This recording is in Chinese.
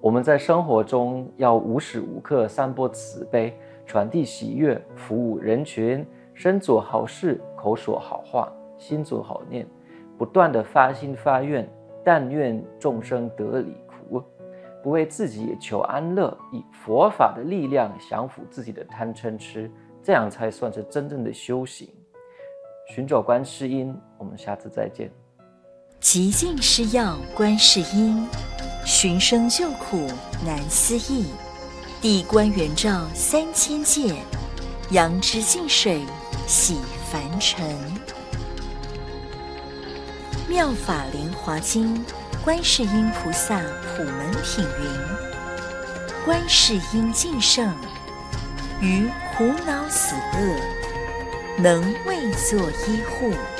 我们在生活中要无时无刻散播慈悲，传递喜悦，服务人群，身做好事，口说好话，心做好念，不断的发心发愿，但愿众生得离苦，不为自己求安乐，以佛法的力量降服自己的贪嗔痴，这样才算是真正的修行。寻找观世音，我们下次再见。 极尽施药观世音，寻声救苦难思议。地观圆照3000界，扬之净水洗凡尘。妙法莲华经观世音菩萨普门品云：观世音净圣，于苦恼死厄，能为作依护。